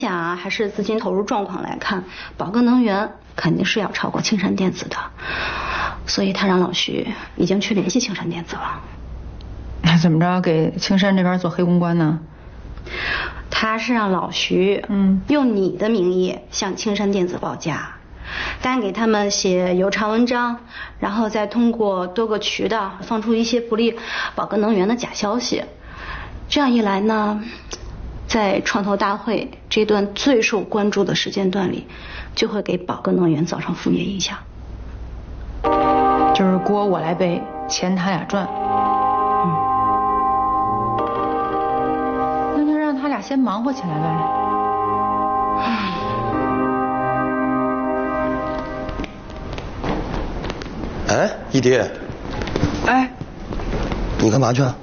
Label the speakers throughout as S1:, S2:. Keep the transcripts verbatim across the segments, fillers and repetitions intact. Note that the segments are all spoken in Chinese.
S1: 想啊，还是资金投入状况来看，宝格能源肯定是要超过青山电子的，所以他让老徐已经去联系青山电子了。
S2: 那怎么着给青山这边做黑公关呢？
S1: 他是让老徐嗯用你的名义向青山电子报价，单给他们写邮长文章，然后再通过多个渠道放出一些不利宝格能源的假消息。这样一来呢，在创投大会这段最受关注的时间段里，就会给宝格能源造成负面影响。
S2: 就是锅我来背，钱他俩赚。嗯，那就让他俩先忙活起来呗。
S3: 哎，一迪。
S4: 哎，
S3: 你干嘛去啊？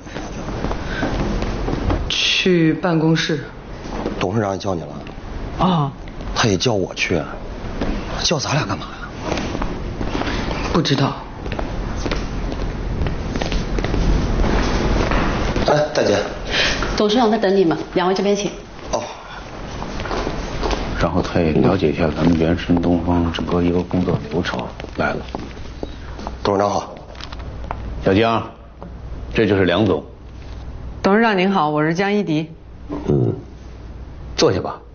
S4: 去办公室。
S3: 董事长也叫你了？
S4: 哦。
S3: 他也叫我去，叫咱俩干嘛呀？
S4: 不知道。
S3: 哎，大姐。
S5: 董事长在等你们，两位这边请。
S3: 哦。
S6: 然后他也了解一下咱们原神东方整个一个工作流程来了。
S3: 董事长好。
S6: 小江，这就是梁总。
S4: 董事长您好，我是江一迪。
S6: 嗯，坐下吧。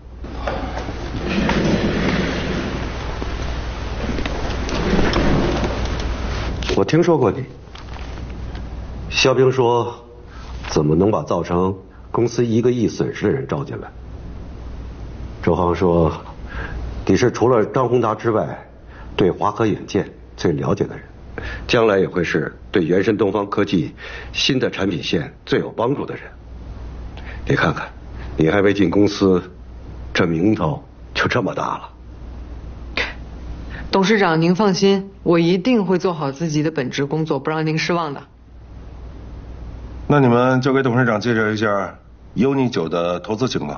S7: 我听说过你。肖冰说，怎么能把造成公司一个亿损失的人招进来？周航说，你是除了张宏达之外，对华科眼见最了解的人，将来也会是对原神东方科技新的产品线最有帮助的人。你看看，你还没进公司，这名头就这么大了。
S4: 董事长您放心，我一定会做好自己的本职工作，不让您失望的。
S8: 那你们就给董事长介绍一下优尼九的投资情况。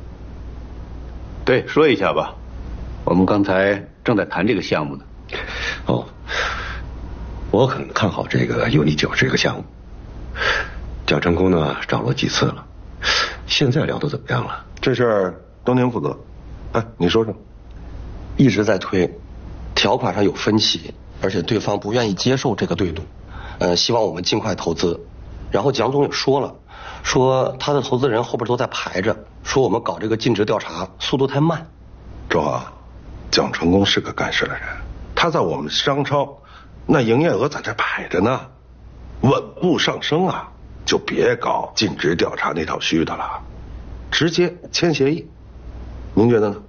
S6: 对，说一下吧，我们刚才正在谈这个项目呢。
S7: 哦，我很看好这个优尼九这个项目。蒋成功呢找了几次了，现在聊得怎么样了？
S8: 这事儿都您负责。哎，你说说。
S3: 一直在推，条款上有分歧，而且对方不愿意接受这个对赌，呃，希望我们尽快投资。然后蒋总也说了，说他的投资人后边都在排着，说我们搞这个尽职调查速度太慢。
S8: 周航，蒋成功是个干事的人，他在我们商超那营业额在这排着呢，稳步上升啊，就别搞尽职调查那套虚的了，直接签协议。您觉得呢？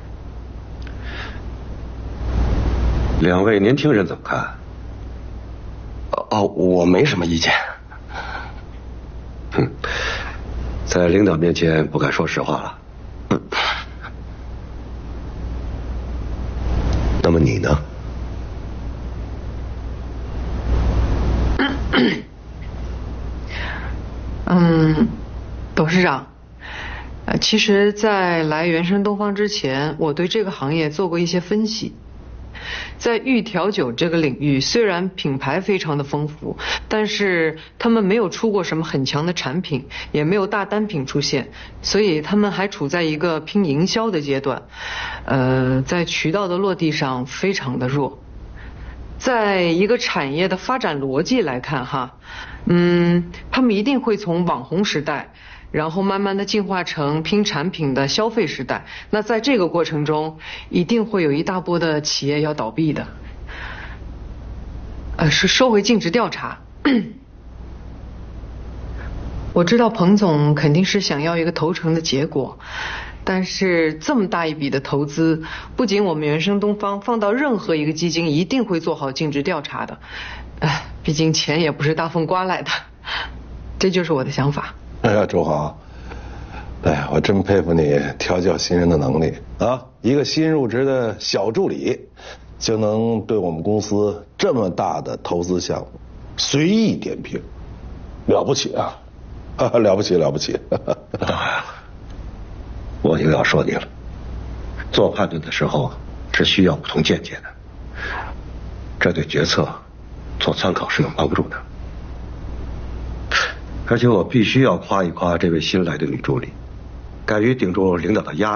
S7: 两位年轻人怎么看？
S3: 哦，我没什么意见。
S7: 哼，在领导面前不敢说实话了。嗯。那么你呢？
S4: 嗯，董事长，呃，其实，在来原神东方之前，我对这个行业做过一些分析。在预调酒这个领域，虽然品牌非常的丰富，但是他们没有出过什么很强的产品，也没有大单品出现，所以他们还处在一个拼营销的阶段，呃，在渠道的落地上非常的弱。在一个产业的发展逻辑来看哈，嗯，他们一定会从网红时代，然后慢慢的进化成拼产品的消费时代。那在这个过程中，一定会有一大波的企业要倒闭的。呃，是收回尽职调查。我知道彭总肯定是想要一个投诚的结果，但是这么大一笔的投资，不仅我们原生东方，放到任何一个基金一定会做好尽职调查的。哎，毕竟钱也不是大风刮来的，这就是我的想法。
S8: 哎呀，周航，哎呀，我真佩服你调教新人的能力啊！一个新入职的小助理，就能对我们公司这么大的投资项目随意点评，了不起啊！啊，了不起，了不起！
S7: 我又要说你了，做判断的时候是需要不同见解的，这对决策做参考是有帮助的。而且我必须要夸一夸这位新来的女助理，敢于顶住领导的压力。